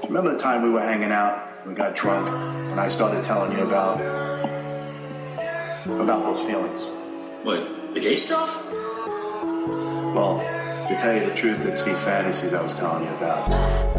Remember the time we were hanging out, we got drunk, and I started telling you about those feelings? What, the gay stuff? Well, to tell you the truth, it's these fantasies I was telling you about.